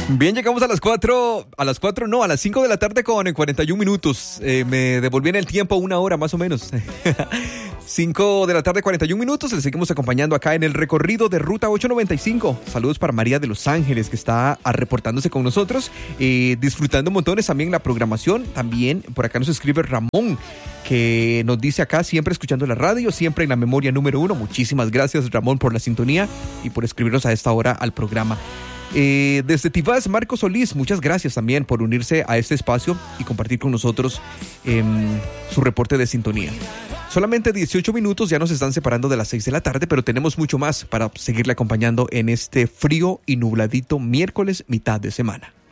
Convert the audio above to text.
Bien, llegamos a las 5 de la tarde con 41 minutos. Me devolví en el tiempo 1 hora más o menos. 5 de la tarde, 41 minutos. Les seguimos acompañando acá en el recorrido de Ruta 895. Saludos para María de Los Ángeles, que está reportándose con nosotros, disfrutando montones también la programación. También por acá nos escribe Ramón, que nos dice acá, siempre escuchando la radio, siempre en la memoria número 1. Muchísimas gracias, Ramón, por la sintonía y por escribirnos a esta hora al programa. Desde Tibás, Marcos Solís, muchas gracias también por unirse a este espacio y compartir con nosotros su reporte de sintonía. Solamente 18 minutos ya nos están separando de las 6 de la tarde, pero tenemos mucho más para seguirle acompañando en este frío y nubladito miércoles, mitad de semana.